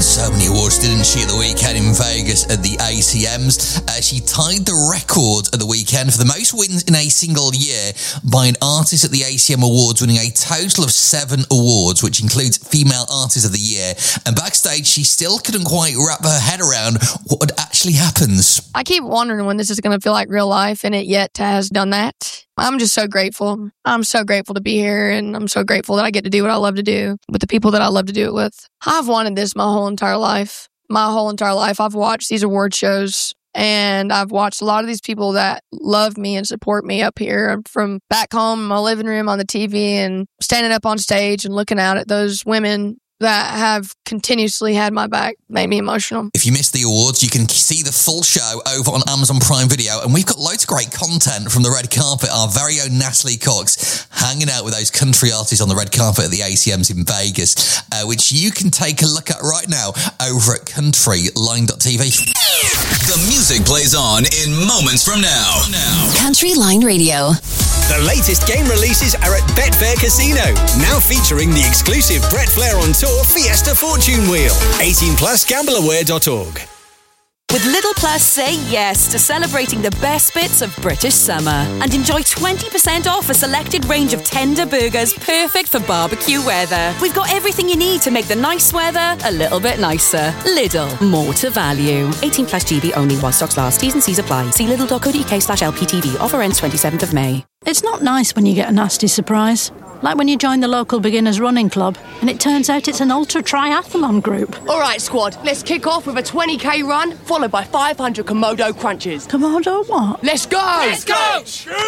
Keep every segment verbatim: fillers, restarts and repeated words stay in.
so many awards, didn't she, at the weekend in Vegas at the A C Ms? Uh, she tied the record at the weekend for the most wins in a single year by an artist at the A C M Awards, winning a total of seven awards, which includes Female Artist of the Year. And backstage, she still couldn't quite wrap her head around what actually happens. I keep wondering when this is going to feel like real life, and it yet has done that. I'm just so grateful. I'm so grateful to be here, and I'm so grateful that I get to do what I love to do with the people that I love to do it with. I've wanted this my whole entire life. My whole entire life, I've watched these award shows, and I've watched a lot of these people that love me and support me up here from back home in my living room on the T V and standing up on stage and looking out at those women that have continuously had my back. Made me emotional. If you missed the awards, you can see the full show over on Amazon Prime Video, and we've got loads of great content from the red carpet. Our very own Natalie Cox hanging out with those country artists on the red carpet at the A C Ms in Vegas, uh, which you can take a look at right now over at country line dot t v. The music plays on in moments from now. now. Country Line Radio. The latest game releases are at Betfair Casino, now featuring the exclusive Brett Flair on Tour Fiesta Fortune Wheel. eighteen plus, gamble aware dot org. With Lidl Plus, say yes to celebrating the best bits of British summer and enjoy twenty percent off a selected range of tender burgers perfect for barbecue weather. We've got everything you need to make the nice weather a little bit nicer. Lidl, more to value. eighteen plus G B only while stocks last. T's and C's apply. See lidl dot co dot uk slash L P T V. Offer ends twenty-seventh of May. It's not nice when you get a nasty surprise. Like when you join the local beginners running club and it turns out it's an ultra triathlon group. All right, squad, let's kick off with a twenty k run followed by five hundred Komodo crunches. Komodo what? Let's go! Let's go!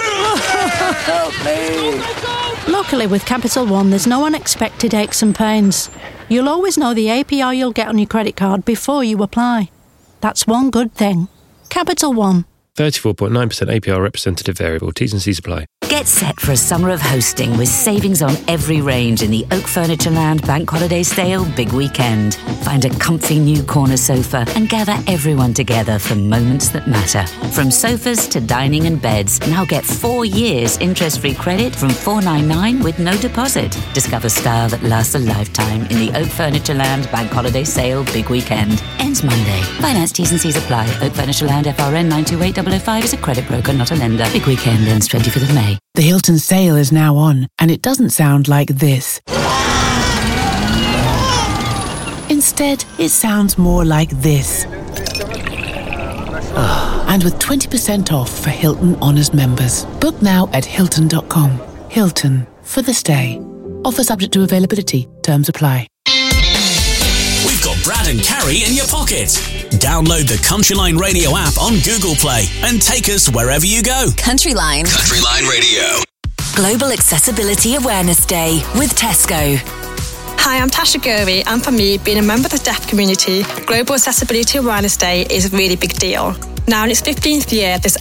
Help me! Luckily with Capital One, there's no unexpected aches and pains. You'll always know the A P R you'll get on your credit card before you apply. That's one good thing. Capital One. thirty-four point nine percent A P R representative variable. T's and C's apply. Get set for a summer of hosting with savings on every range in the Oak Furniture Land Bank Holiday Sale Big Weekend. Find a comfy new corner sofa and gather everyone together for moments that matter. From sofas to dining and beds, now get four years interest-free credit from four ninety-nine with no deposit. Discover style that lasts a lifetime in the Oak Furniture Land Bank Holiday Sale Big Weekend. Ends Monday. Finance T's and C's apply. Oak Furniture Land F R N nine two eight zero zero five is a credit broker, not a lender. Big Weekend ends twenty-fifth of May. The Hilton sale is now on, and it doesn't sound like this. Instead, it sounds more like this. Oh, and with twenty percent off for Hilton Honors members. Book now at hilton dot com. Hilton, for the stay. Offer subject to availability. Terms apply. We've got Brad and Carrie in your pocket. Download the Country Line Radio app on Google Play and take us wherever you go. Country Line. Country Line Radio. Global Accessibility Awareness Day with Tesco. Hi, I'm Tasha Gurvey, and for me, being a member of the deaf community, Global Accessibility Awareness Day is a really big deal. Now in its fifteenth year, this